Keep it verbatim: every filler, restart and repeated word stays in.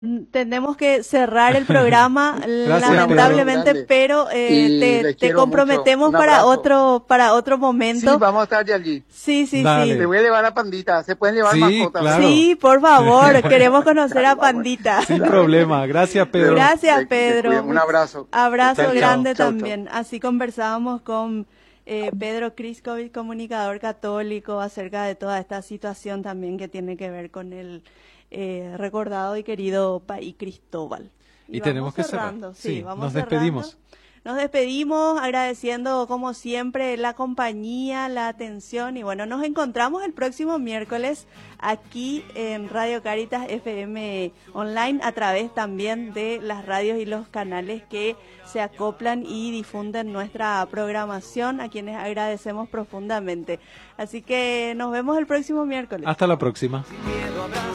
Tenemos que cerrar el programa, Gracias, lamentablemente, Pedro. pero eh, Y te, les te quiero comprometemos mucho. Un para abrazo. otro para otro Sí, momento. vamos a estar de allí. Sí, sí, Dale. sí. Te voy a llevar a Pandita. Se pueden llevar Sí, mascotas. claro. Sí, por favor, queremos conocer a Claro, vamos. Pandita. Sin problema. Gracias, Pedro. Gracias, Que- que Pedro. cuiden. Un abrazo. Abrazo Chao, chao. grande Chao, también. Así conversábamos con eh, Pedro Kriskovic, comunicador católico, acerca de toda esta situación también que tiene que ver con el eh, recordado y querido país Cristóbal. Y vamos tenemos que cerrar. cerrando, Sí, Sí, vamos nos cerrando. despedimos. Nos despedimos agradeciendo como siempre la compañía, la atención y bueno, nos encontramos el próximo miércoles aquí en Radio Caritas F M Online a través también de las radios y los canales que se acoplan y difunden nuestra programación, a quienes agradecemos profundamente. Así que nos vemos el próximo miércoles. Hasta la próxima.